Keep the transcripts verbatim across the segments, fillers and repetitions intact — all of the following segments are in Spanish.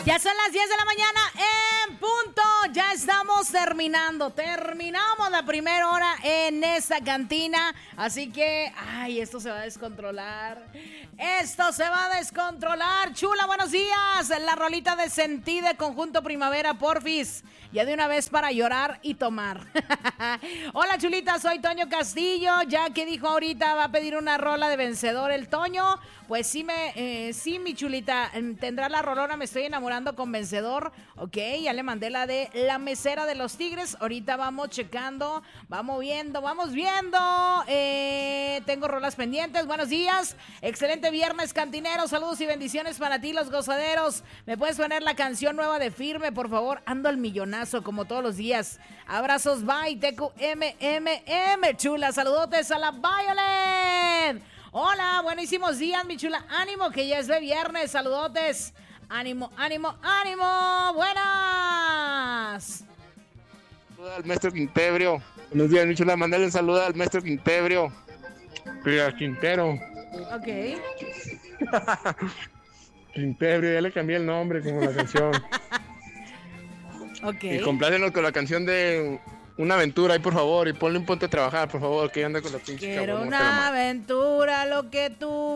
Ya son las diez de la mañana en punto. Ya estamos terminando. Terminamos la primera hora en esta cantina. Así que, ay, esto se va a descontrolar. Esto se va a descontrolar. Chula, buenos días. La rolita de Sentí de Conjunto Primavera, porfis. Ya de una vez para llorar y tomar. Hola, chulita, soy Toño Castillo. Ya que dijo ahorita va a pedir una rola de Vencedor el Toño. Pues sí, me, eh, sí, mi chulita, tendrá la rolona, me estoy enamorando con Vencedor. Ok, ya le mandé la de La Mesera de los Tigres. Ahorita vamos checando, vamos viendo, vamos viendo. Eh, tengo rolas pendientes. Buenos días, excelente viernes cantinero. Saludos y bendiciones para ti, los gozaderos. ¿Me puedes poner la canción nueva de Firme, por favor? Ando al millonazo como todos los días. Abrazos, bye, T Q M M M, chula. Saludotes a la Violet. Hola, buenísimos días, mi chula. Ánimo, que ya es de viernes. Saludotes. Ánimo, ánimo, ánimo. Buenas. Saluda al maestro Quintebrio. Buenos días, mi chula. Mandale un saludo al maestro Quintebrio. Pida Quintero. Ok. Quintebrio, ya le cambié el nombre como la canción. Ok. Y complácenos con la canción de Una Aventura ahí, por favor. Y ponle un ponte a trabajar, por favor, que anda con la pinche Quiero cabrón, una aventura, lo que tú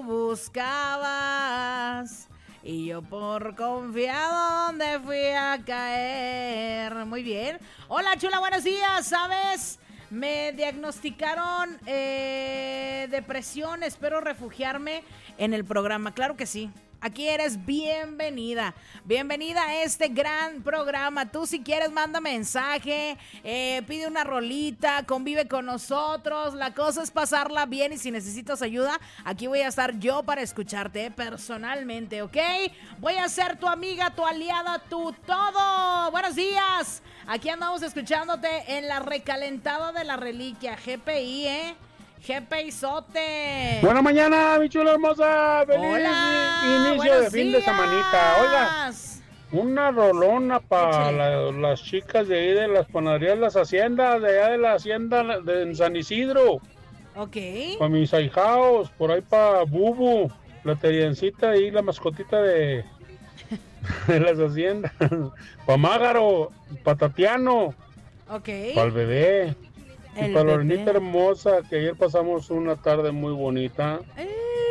buscabas. Y yo por confiado donde fui a caer. Muy bien. Hola, chula, buenos días. ¿Sabes? Me diagnosticaron eh, depresión. Espero refugiarme en el programa. Claro que sí. Aquí eres bienvenida, bienvenida a este gran programa. Tú si quieres manda mensaje, eh, pide una rolita, convive con nosotros. La cosa es pasarla bien y si necesitas ayuda, aquí voy a estar yo para escucharte personalmente, ¿ok? Voy a ser tu amiga, tu aliada, tu todo. Buenos días, aquí andamos escuchándote en la recalentada de la reliquia, G P I, ¿eh? Jepezote. Buena mañana, mi chula hermosa. Feliz Hola, inicio de fin días. de semanita. Oiga, una rolona para la, las chicas de ahí de las panaderías, las haciendas, de allá de la hacienda de San Isidro. Ok. Para mis ahijaos, por ahí para Bubu, la terriencita y la mascotita de, de las haciendas. Para Mágaro, para Tatiano. Ok. Para el bebé. El y para bebé. Lorenita hermosa, que ayer pasamos una tarde muy bonita. Eh.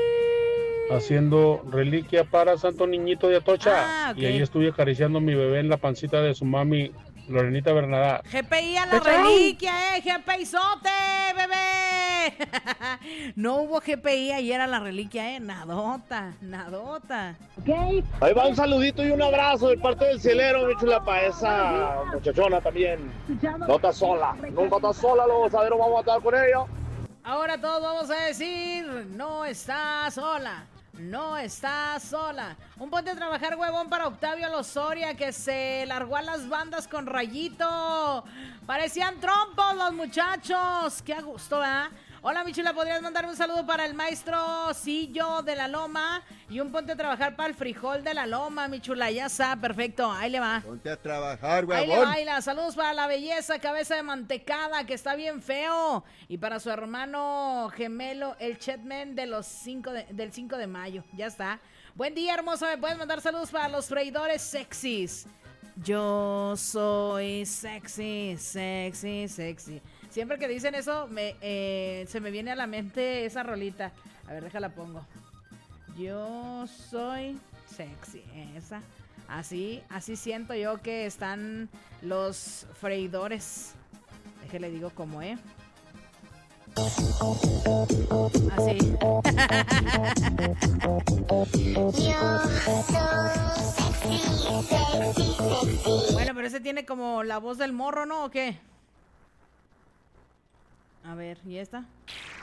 Haciendo reliquia para Santo Niñito de Atocha. Ah, ok. Y ahí estuve acariciando a mi bebé en la pancita de su mami, Lorenita Bernadá. G P I a la ¡Chao! reliquia, eh, Jepezote, bebé. No hubo G P I ayer a la reliquia, eh, nadota, nadota. Okay. Ahí va un saludito y un abrazo de parte del cielero, mi chula, para esa muchachona también. No está sola, nunca está sola, los gozaderos vamos a estar con ella. Ahora todos vamos a decir, no está sola. No está sola. Un ponte a trabajar, huevón, para Octavio Lozoria, que se largó a las bandas con Rayito. Parecían trompos los muchachos. Qué a gusto, ¿verdad? Hola, mi chula, ¿podrías mandarme un saludo para el maestro Sillo de la Loma? Y un ponte a trabajar para el frijol de la Loma, mi chula. Ya está, perfecto. Ahí le va. Ponte a trabajar, huevón. Ahí le baila. Saludos para la belleza, cabeza de mantecada, que está bien feo. Y para su hermano gemelo, el Chetman de los cinco de, del cinco de mayo. Ya está. Buen día, hermosa. ¿Me puedes mandar saludos para los freidores sexys? Yo soy sexy, sexy, sexy. Siempre que dicen eso, me, eh, se me viene a la mente esa rolita. A ver, déjala pongo. Yo soy sexy, esa. Así, así siento yo que están los freidores. Déjale digo cómo, ¿eh? Así. Bueno, pero ese tiene como la voz del morro, ¿no? ¿O qué? A ver, ¿y esta?